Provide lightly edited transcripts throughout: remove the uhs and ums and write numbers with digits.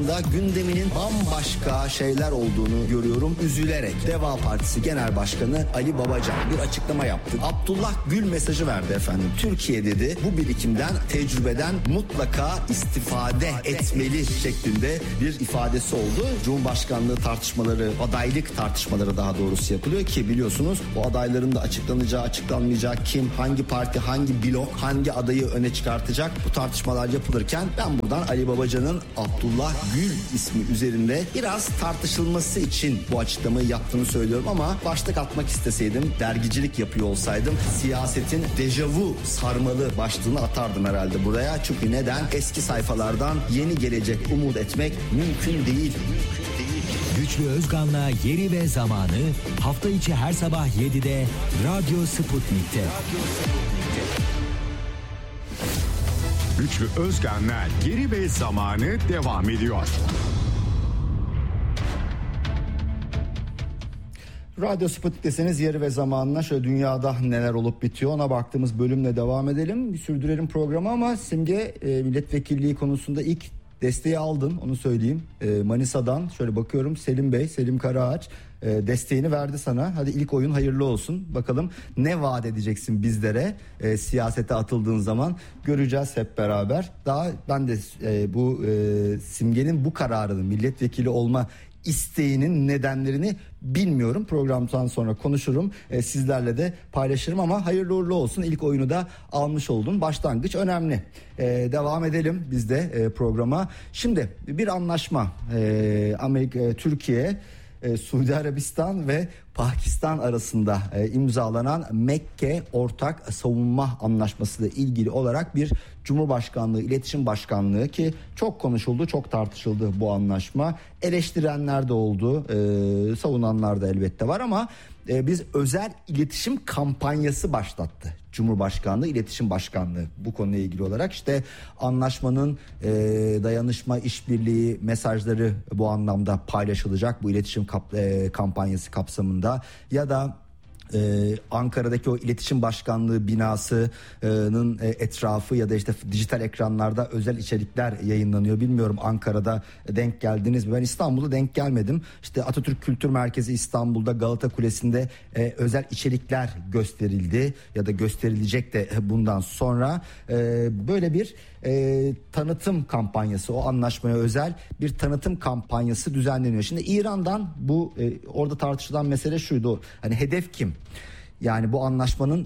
anda gündeminin bambaşka şeyler olduğunu görüyorum üzülerek. Deva Partisi Genel Başkanı Ali Babacan bir açıklama yaptı. Abdullah Gül mesajı verdi efendim. Türkiye dedi bu birikimden, tecrübeden mutlaka istifade etmeli şeklinde bir ifadesi oldu. Cumhurbaşkanlığı tartışmaları, adaylık tartışmaları daha doğrusu yapılıyor ki biliyorsunuz bu adayların da açıklanacağı, açıklanmayacağı, kim, hangi parti, hangi blok, hangi adayı öne çıkartacak bu tartışmalar yapılırken ben buradan Ali Babacan'ın Abdullah Gül ismi üzerinde biraz tartışılması için bu açıklamayı yaptığını söylüyorum ama başlık atmak isteseydim, dergicilik yapıyor olsaydım siyasetin dejavu sarmalı başlığını atardım herhalde buraya. Çünkü neden? Eski sayfalardan yeni gelecek umut etmek mümkün değil. Güçlü Özgan'la Yeri ve Zamanı hafta içi her sabah 7'de Radyo Sputnik'te. Güçlü Özgan'la Yeri ve Zamanı devam ediyor. Radyo Sputnik'tesiniz, Yeri ve Zamanı'na şöyle dünyada neler olup bitiyor ona baktığımız bölümle devam edelim. Sürdürelim programı ama Simge milletvekilliği konusunda ilk desteği aldın, onu söyleyeyim. Manisa'dan şöyle bakıyorum, Selim Bey, Selim Karaağaç desteğini verdi sana. Hadi ilk oyun hayırlı olsun. Bakalım ne vaat edeceksin bizlere siyasete atıldığın zaman göreceğiz hep beraber. Daha ben de bu Simge'nin bu kararını, milletvekili olma isteğinin nedenlerini bilmiyorum. Programdan sonra konuşurum. Sizlerle de paylaşırım ama hayırlı uğurlu olsun. İlk oyunu da almış oldun. Başlangıç önemli. Devam edelim biz de programa. Şimdi bir anlaşma Amerika, Türkiye, Suudi Arabistan ve Pakistan arasında imzalanan Mekke Ortak Savunma Anlaşması ile ilgili olarak bir Cumhurbaşkanlığı İletişim Başkanlığı ki çok konuşuldu, çok tartışıldı bu anlaşma. Eleştirenler de oldu, savunanlar da elbette var ama biz özel iletişim kampanyası başlattı. Cumhurbaşkanlığı İletişim Başkanlığı bu konuyla ilgili olarak işte anlaşmanın dayanışma, işbirliği mesajları bu anlamda paylaşılacak bu iletişim kampanyası kapsamında ya da Ankara'daki o iletişim başkanlığı binasının etrafı ya da işte dijital ekranlarda özel içerikler yayınlanıyor. Bilmiyorum Ankara'da denk geldiniz mi? Ben İstanbul'da denk gelmedim. İşte Atatürk Kültür Merkezi İstanbul'da Galata Kulesi'nde özel içerikler gösterildi ya da gösterilecek de bundan sonra böyle bir tanıtım kampanyası, o anlaşmaya özel bir tanıtım kampanyası düzenleniyor. Şimdi İran'dan bu orada tartışılan mesele şuydu. Hani hedef kim? Yani bu anlaşmanın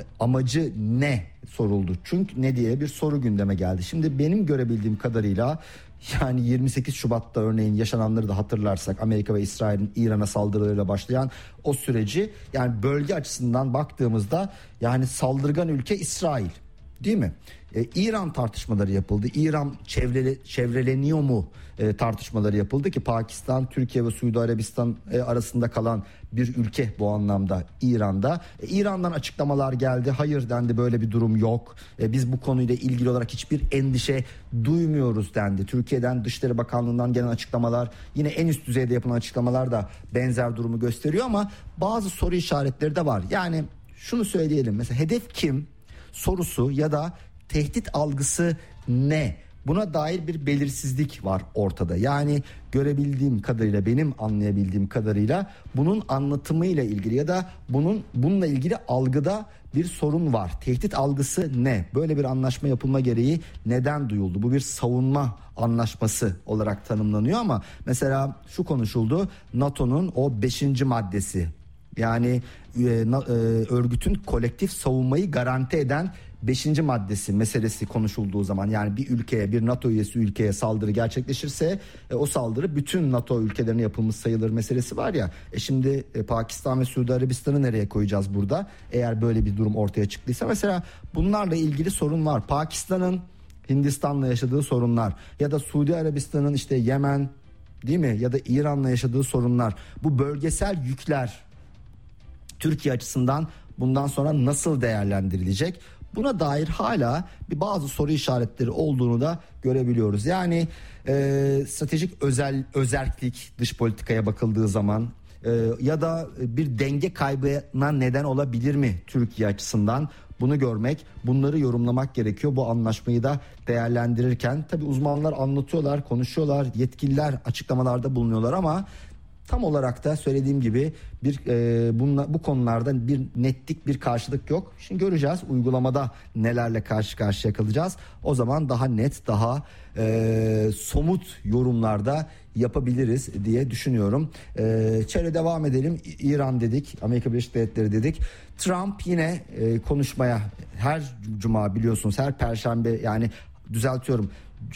amacı ne soruldu. Çünkü ne diye bir soru gündeme geldi. Şimdi benim görebildiğim kadarıyla yani 28 Şubat'ta örneğin yaşananları da hatırlarsak Amerika ve İsrail'in İran'a saldırılarıyla başlayan o süreci yani bölge açısından baktığımızda yani saldırgan ülke İsrail. Değil mi? İran tartışmaları yapıldı. İran çevreleniyor mu tartışmaları yapıldı ki Pakistan, Türkiye ve Suudi Arabistan arasında kalan bir ülke bu anlamda İran'da. İran'dan açıklamalar geldi. Hayır dendi, böyle bir durum yok. Biz bu konuyla ilgili olarak hiçbir endişe duymuyoruz dendi. Türkiye'den Dışişleri Bakanlığı'ndan gelen açıklamalar, yine en üst düzeyde yapılan açıklamalar da benzer durumu gösteriyor ama bazı soru işaretleri de var. Yani şunu söyleyelim, mesela hedef kim sorusu ya da tehdit algısı ne? Buna dair bir belirsizlik var ortada. Yani görebildiğim kadarıyla, benim anlayabildiğim kadarıyla bunun anlatımıyla ilgili ya da bununla ilgili algıda bir sorun var. Tehdit algısı ne? Böyle bir anlaşma yapılma gereği neden duyuldu? Bu bir savunma anlaşması olarak tanımlanıyor ama mesela şu konuşuldu. NATO'nun o 5. maddesi. Yani örgütün kolektif savunmayı garanti eden 5. maddesi meselesi konuşulduğu zaman, yani bir ülkeye, bir NATO üyesi ülkeye saldırı gerçekleşirse o saldırı bütün NATO ülkelerine yapılmış sayılır meselesi var ya. Şimdi Pakistan ve Suudi Arabistan'ı nereye koyacağız burada? Eğer böyle bir durum ortaya çıktıysa mesela bunlarla ilgili sorun var. Pakistan'ın Hindistan'la yaşadığı sorunlar ya da Suudi Arabistan'ın işte Yemen, değil mi, ya da İran'la yaşadığı sorunlar, bu bölgesel yükler Türkiye açısından bundan sonra nasıl değerlendirilecek? Buna dair hala bazı soru işaretleri olduğunu da görebiliyoruz. Yani stratejik özerklik dış politikaya bakıldığı zaman Ya da bir denge kaybına neden olabilir mi Türkiye açısından? Bunu görmek, bunları yorumlamak gerekiyor. Bu anlaşmayı da değerlendirirken tabii uzmanlar anlatıyorlar, konuşuyorlar, yetkililer açıklamalarda bulunuyorlar ama tam olarak da söylediğim gibi bu konularda bir netlik, bir karşılık yok. Şimdi göreceğiz uygulamada nelerle karşı karşıya kalacağız. O zaman daha net, daha somut yorumlarda yapabiliriz diye düşünüyorum. Şöyle devam edelim. İran dedik, Amerika Birleşik Devletleri dedik. Trump yine konuşmaya her cuma biliyorsunuz, her perşembe, yani düzeltiyorum,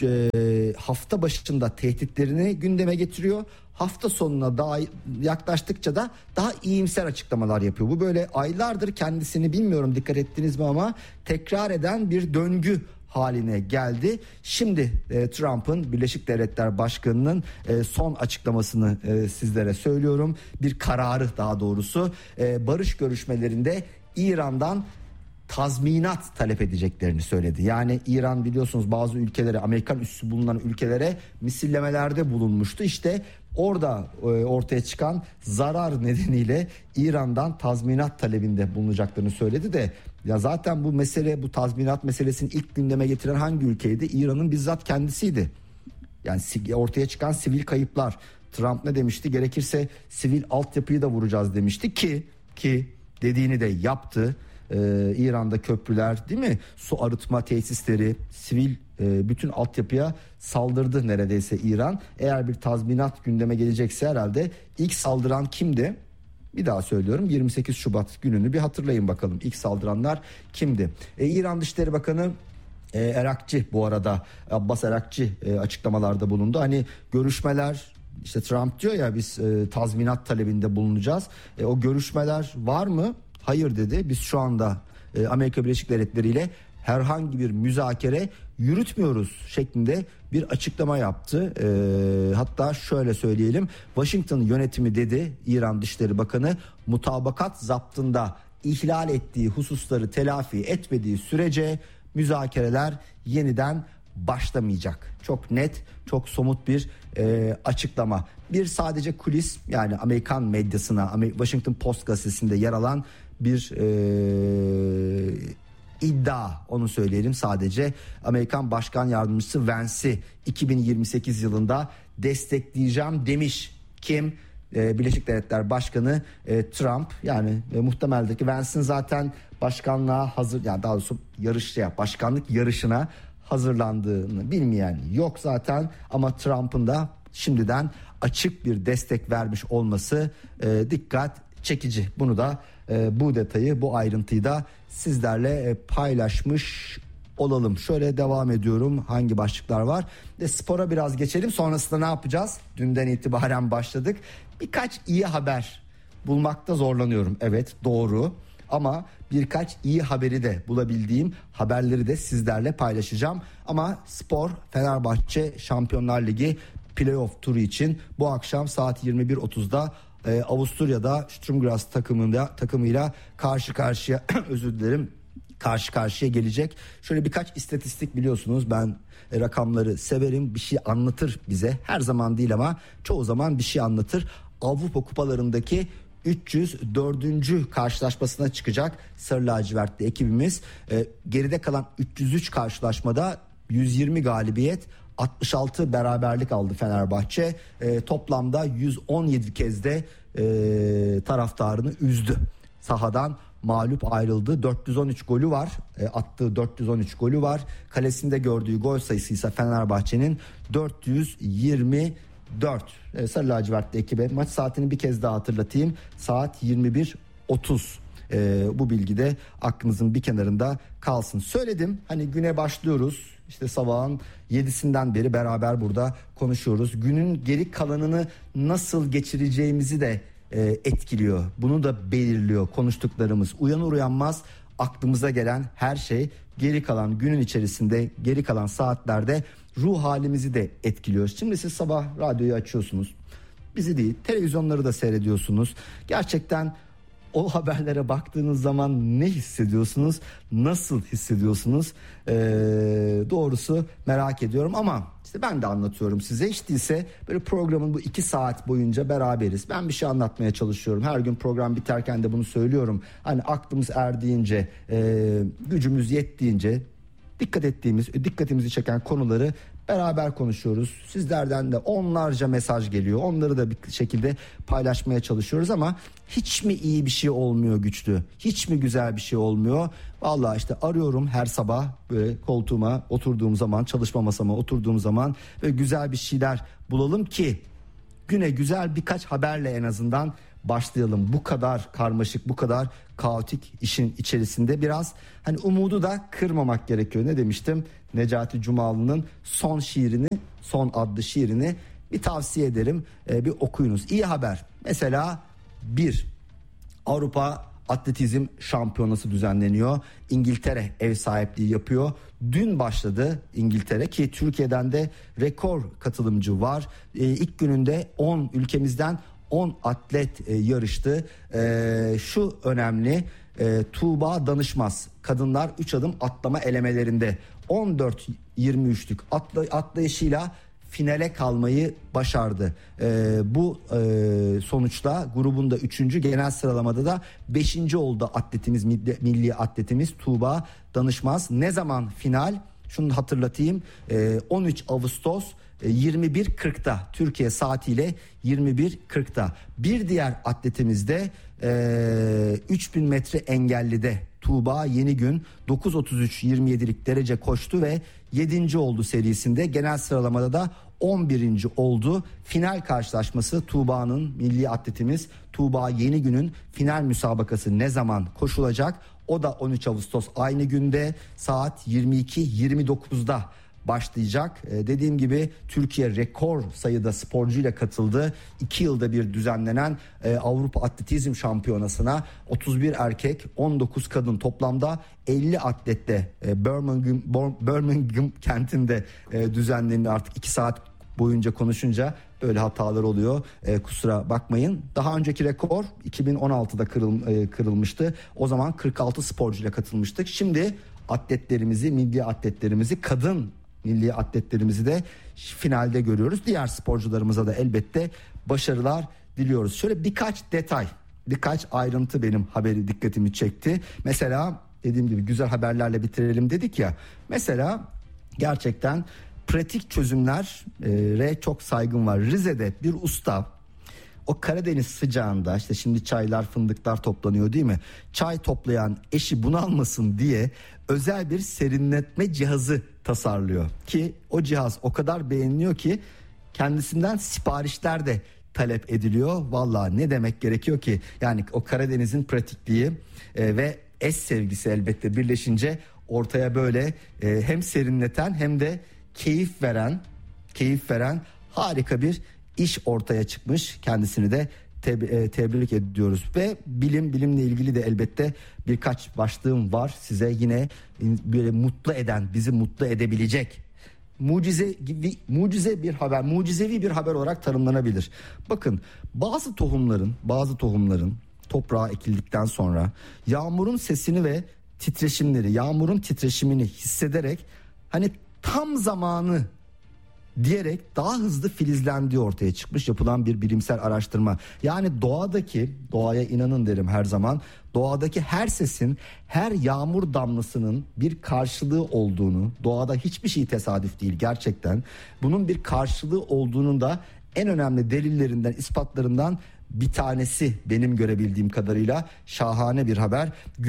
hafta başında tehditlerini gündeme getiriyor. Hafta sonuna daha yaklaştıkça da daha iyimser açıklamalar yapıyor. Bu böyle aylardır kendisini, bilmiyorum dikkat ettiniz mi ama, tekrar eden bir döngü haline geldi. Şimdi Trump'ın, Birleşik Devletler Başkanı'nın son açıklamasını sizlere söylüyorum. Bir kararı, daha doğrusu barış görüşmelerinde İran'dan tazminat talep edeceklerini söyledi. Yani İran biliyorsunuz bazı ülkelere, Amerikan üssü bulunan ülkelere misillemelerde bulunmuştu. İşte orada ortaya çıkan zarar nedeniyle İran'dan tazminat talebinde bulunacaklarını söyledi de, ya zaten bu mesele, bu tazminat meselesini ilk gündeme getiren hangi ülkeydi? İran'ın bizzat kendisiydi. Yani ortaya çıkan sivil kayıplar. Trump ne demişti? Gerekirse sivil altyapıyı da vuracağız demişti ki dediğini de yaptı. İran'da köprüler, değil mi? Su arıtma tesisleri, sivil bütün altyapıya saldırdı neredeyse İran. Eğer bir tazminat gündeme gelecekse herhalde ilk saldıran kimdi? Bir daha söylüyorum, 28 Şubat gününü bir hatırlayın bakalım. İlk saldıranlar kimdi? İran Dışişleri Bakanı Erakçi, bu arada Abbas Erakçi açıklamalarda bulundu. Hani görüşmeler, işte Trump diyor ya biz tazminat talebinde bulunacağız. O görüşmeler var mı? Hayır dedi. Biz şu anda Amerika Birleşik Devletleri ile herhangi bir müzakere yürütmüyoruz şeklinde bir açıklama yaptı. Hatta şöyle söyleyelim, Washington yönetimi, dedi İran Dışişleri Bakanı, mutabakat zaptında ihlal ettiği hususları telafi etmediği sürece müzakereler yeniden başlamayacak. Çok net, çok somut bir açıklama. Bir sadece kulis, yani Amerikan medyasına, Washington Post gazetesinde yer alan bir iddia, onu söyleyelim sadece. Amerikan Başkan Yardımcısı Vance'i 2028 yılında destekleyeceğim demiş. Kim? Birleşik Devletler Başkanı Trump. Yani muhtemeldeki Vance'in zaten başkanlığa hazır, yani daha doğrusu başkanlık yarışına hazırlandığını bilmeyen yok zaten, ama Trump'ın da şimdiden açık bir destek vermiş olması dikkat çekici. Bunu da bu detayı, bu ayrıntıyı da sizlerle paylaşmış olalım. Şöyle devam ediyorum. Hangi başlıklar var? Spora biraz geçelim. Sonrasında ne yapacağız? Dünden itibaren başladık. Birkaç iyi haber bulmakta zorlanıyorum. Evet, doğru. Ama birkaç iyi haberi de bulabildiğim haberleri de sizlerle paylaşacağım. Ama spor, Fenerbahçe Şampiyonlar Ligi playoff turu için bu akşam saat 21.30'da Avusturya'da Sturm Graz takımıyla karşı karşıya gelecek. Şöyle birkaç istatistik, biliyorsunuz ben rakamları severim. Bir şey anlatır bize. Her zaman değil ama çoğu zaman bir şey anlatır. Avrupa kupalarındaki 304. karşılaşmasına çıkacak Sarı Lacivertli ekibimiz. Geride kalan 303 karşılaşmada 120 galibiyet, 66 beraberlik aldı Fenerbahçe. Toplamda 117 kez de taraftarını üzdü. Sahadan mağlup ayrıldı. 413 golü var. Attığı 413 golü var. Kalesinde gördüğü gol sayısı ise Fenerbahçe'nin 424. Sarı lacivertli ekibe maç saatini bir kez daha hatırlatayım. Saat 21.30. Bu bilgi de aklınızın bir kenarında kalsın. Söyledim, hani güne başlıyoruz. İşte sabahın 7'sinden beri beraber burada konuşuyoruz. Günün geri kalanını nasıl geçireceğimizi de etkiliyor. Bunu da belirliyor konuştuklarımız. Uyanır uyanmaz aklımıza gelen her şey geri kalan günün içerisinde, geri kalan saatlerde ruh halimizi de etkiliyor. Şimdi siz sabah radyoyu açıyorsunuz. Bizi değil, televizyonları da seyrediyorsunuz. Gerçekten o haberlere baktığınız zaman ne hissediyorsunuz? Nasıl hissediyorsunuz? Doğrusu merak ediyorum ama işte ben de anlatıyorum size. Hiç değilse böyle programın bu 2 saat boyunca beraberiz. Ben bir şey anlatmaya çalışıyorum. Her gün program biterken de bunu söylüyorum. Hani aklımız erdiğince, gücümüz yettiğince dikkatimizi çeken konuları beraber konuşuyoruz. Sizlerden de onlarca mesaj geliyor. Onları da bir şekilde paylaşmaya çalışıyoruz ama hiç mi iyi bir şey olmuyor Güçlü? Hiç mi güzel bir şey olmuyor? Vallahi işte arıyorum her sabah böyle koltuğuma oturduğum zaman, çalışma masama oturduğum zaman böyle güzel bir şeyler bulalım ki güne güzel birkaç haberle en azından başlayalım. Bu kadar karmaşık, bu kadar kaotik işin içerisinde biraz hani umudu da kırmamak gerekiyor. Ne demiştim? Necati Cumalı'nın Son adlı şiirini bir tavsiye ederim. Bir okuyunuz. İyi haber. Mesela Avrupa Atletizm Şampiyonası düzenleniyor. İngiltere ev sahipliği yapıyor. Dün başladı İngiltere ki Türkiye'den de rekor katılımcı var. İlk gününde ülkemizden 10 atlet yarıştı. Şu önemli, Tuğba Danışmaz kadınlar 3 adım atlama elemelerinde 14-23'lük atlayışıyla finale kalmayı başardı. Bu sonuçla grubunda 3. genel sıralamada da 5. oldu atletimiz, milli atletimiz Tuğba Danışmaz. Ne zaman final? Şunu hatırlatayım, 13 Ağustos 21.40'da Türkiye saatiyle 21.40'da. Bir diğer atletimiz de 3000 metre engellide Tuğba Yenigün 9.33-27'lik derece koştu ve 7. oldu serisinde. Genel sıralamada da 11. oldu. Final karşılaşması Tuğba'nın, milli atletimiz Tuğba Yenigün'ün final müsabakası ne zaman koşulacak? O da 13 Ağustos aynı günde saat 22.29'da başlayacak. Dediğim gibi Türkiye rekor sayıda sporcuyla katıldı. 2 yılda bir düzenlenen Avrupa Atletizm Şampiyonası'na 31 erkek 19 kadın toplamda 50 atletle Birmingham kentinde düzenleniyor. Artık 2 saat boyunca konuşunca böyle hatalar oluyor. Kusura bakmayın. Daha önceki rekor 2016'da kırılmıştı. O zaman 46 sporcuyla katılmıştık. Şimdi milli atletlerimizi, kadın milli atletlerimizi de finalde görüyoruz. Diğer sporcularımıza da elbette başarılar diliyoruz. Şöyle birkaç ayrıntı benim dikkatimi çekti. Mesela dediğim gibi güzel haberlerle bitirelim dedik ya. Mesela gerçekten pratik çözümlere çok saygım var. Rize'de bir usta o Karadeniz sıcağında işte şimdi çaylar, fındıklar toplanıyor değil mi? Çay toplayan eşi bunalmasın diye özel bir serinletme cihazı tasarlıyor. Ki o cihaz o kadar beğeniliyor ki kendisinden siparişler de talep ediliyor. Vallahi ne demek gerekiyor ki? Yani o Karadeniz'in pratikliği ve eş sevgisi elbette birleşince ortaya böyle hem serinleten hem de keyif veren harika bir iş ortaya çıkmış. Kendisini de tebrik ediyoruz ve bilimle ilgili de elbette birkaç başlığım var size yine böyle bizi mutlu edebilecek mucizevi bir haber olarak tanımlanabilir. Bakın bazı tohumların toprağa ekildikten sonra yağmurun sesini ve yağmurun titreşimini hissederek hani tam zamanı diyerek daha hızlı filizlendiği ortaya çıkmış yapılan bir bilimsel araştırma. Yani doğaya inanın derim her zaman. Doğadaki her sesin, her yağmur damlasının bir karşılığı olduğunu, doğada hiçbir şey tesadüf değil gerçekten. Bunun bir karşılığı olduğunun da en önemli delillerinden, ispatlarından bir tanesi benim görebildiğim kadarıyla şahane bir haber.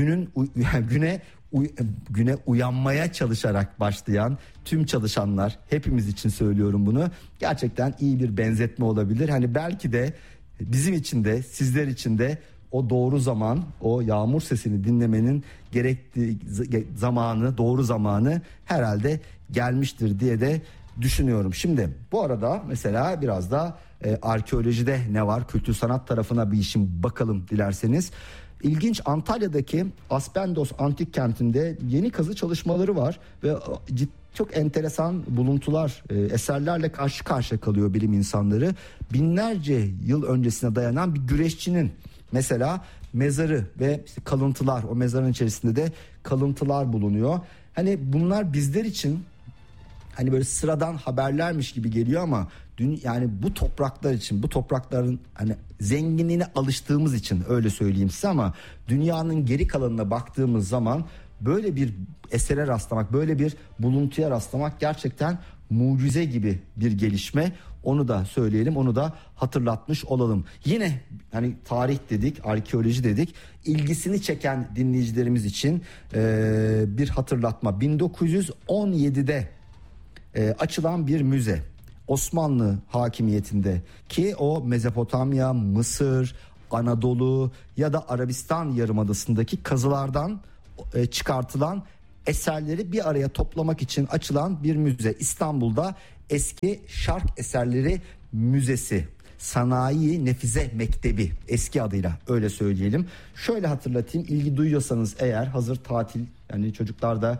Güne uyanmaya çalışarak başlayan tüm çalışanlar, hepimiz için söylüyorum bunu. Gerçekten iyi bir benzetme olabilir. Hani belki de bizim için de sizler için de o doğru zaman, o yağmur sesini dinlemenin gerektiği doğru zamanı herhalde gelmiştir diye de düşünüyorum. Şimdi bu arada mesela biraz da arkeolojide ne var? Kültür sanat tarafına bir işim bakalım dilerseniz. İlginç, Antalya'daki Aspendos Antik Kenti'nde yeni kazı çalışmaları var ve çok enteresan buluntular, eserlerle karşı karşıya kalıyor bilim insanları. Binlerce yıl öncesine dayanan bir güreşçinin Mesela mezarı ve işte kalıntılar, o mezarın içerisinde de kalıntılar bulunuyor. Hani bunlar bizler için hani böyle sıradan haberlermiş gibi geliyor ama yani bu topraklar için, bu toprakların hani zenginliğine alıştığımız için öyle söyleyeyim size, ama dünyanın geri kalanına baktığımız zaman böyle bir esere rastlamak, böyle bir buluntuya rastlamak gerçekten mucize gibi bir gelişme. Onu da söyleyelim, onu da hatırlatmış olalım. Yine hani tarih dedik, arkeoloji dedik. İlgisini çeken dinleyicilerimiz için bir hatırlatma. 1917'de açılan bir müze. Osmanlı hakimiyetinde ki o Mezopotamya, Mısır, Anadolu ya da Arabistan Yarımadası'ndaki kazılardan çıkartılan eserleri bir araya toplamak için açılan bir müze. İstanbul'da Eski Şark Eserleri Müzesi, Sanayi Nefize Mektebi eski adıyla, öyle söyleyelim. Şöyle hatırlatayım, ilgi duyuyorsanız eğer, hazır tatil, yani çocuklar da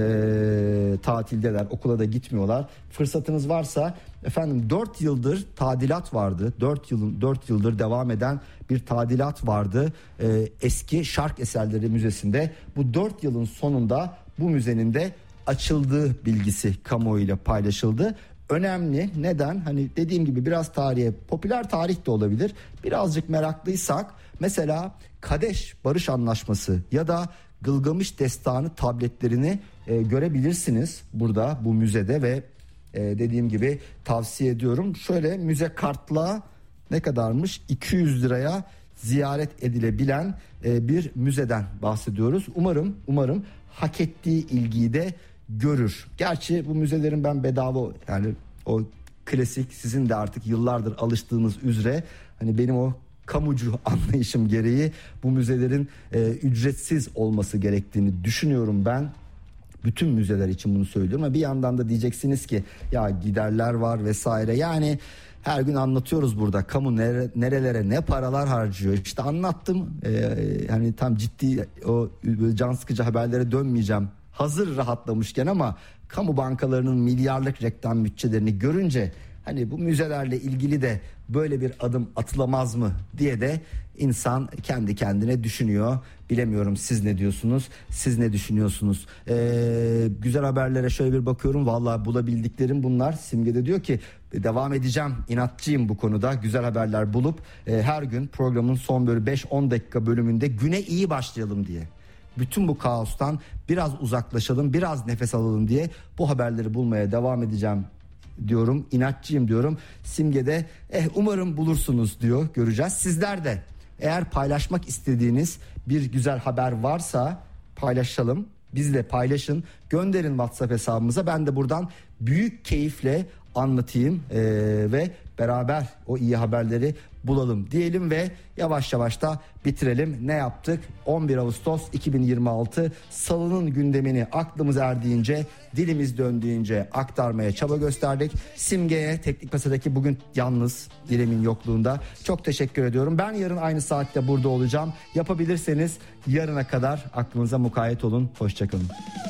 tatildeler, okula da gitmiyorlar. Fırsatınız varsa efendim 4 yıldır tadilat vardı. 4 yıldır devam eden bir tadilat vardı. Eski Şark Eserleri Müzesi'nde. Bu 4 yılın sonunda bu müzenin de açıldığı bilgisi kamuoyuyla paylaşıldı. Önemli. Neden? Hani dediğim gibi biraz tarihe, popüler tarih de olabilir. Birazcık meraklıysak mesela Kadeş Barış Anlaşması ya da Gılgamış Destanı tabletlerini görebilirsiniz burada, bu müzede ve dediğim gibi tavsiye ediyorum. Şöyle müze kartla ne kadarmış? 200 liraya ziyaret edilebilen bir müzeden bahsediyoruz. Umarım hak ettiği ilgiyi de görür. Gerçi bu müzelerin ben bedava, yani o klasik, sizin de artık yıllardır alıştığınız üzere hani benim o kamucu anlayışım gereği bu müzelerin ücretsiz olması gerektiğini düşünüyorum ben. Bütün müzeler için bunu söylüyorum ama bir yandan da diyeceksiniz ki ya giderler var vesaire. Yani her gün anlatıyoruz burada, kamu nerelere ne paralar harcıyor. İşte anlattım, hani tam ciddi o can sıkıcı haberlere dönmeyeceğim hazır rahatlamışken, ama kamu bankalarının milyarlık reklam bütçelerini görünce hani bu müzelerle ilgili de böyle bir adım atılamaz mı diye de insan kendi kendine düşünüyor. Bilemiyorum, siz ne diyorsunuz? Siz ne düşünüyorsunuz? Güzel haberlere şöyle bir bakıyorum. Vallahi bulabildiklerim bunlar. Simge de diyor ki devam edeceğim. İnatçıyım bu konuda. Güzel haberler bulup her gün programın son böyle 5-10 dakika bölümünde güne iyi başlayalım diye. Bütün bu kaostan biraz uzaklaşalım, biraz nefes alalım diye bu haberleri bulmaya devam edeceğim diyorum. İnatçıyım diyorum. Simge de umarım bulursunuz diyor. Göreceğiz. Sizler de eğer paylaşmak istediğiniz bir güzel haber varsa paylaşalım. Bizle paylaşın. Gönderin WhatsApp hesabımıza. Ben de buradan büyük keyifle anlatayım ve beraber o iyi haberleri bulalım diyelim ve yavaş yavaş da bitirelim. Ne yaptık? 11 Ağustos 2026 Salı'nın gündemini aklımız erdiğince, dilimiz döndüğünce aktarmaya çaba gösterdik. Simge'ye teknik masadaki bugün yalnız İrem'in yokluğunda çok teşekkür ediyorum. Ben yarın aynı saatte burada olacağım. Yapabilirseniz yarına kadar aklınıza mukayyet olun. Hoşçakalın.